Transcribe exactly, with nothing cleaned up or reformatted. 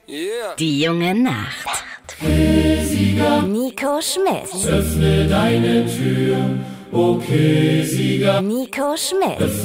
Yeah. Die junge Nacht. Sieger, Nico Schmidt. öffne deine Tür, okay, Sieger. Nico Schmidt.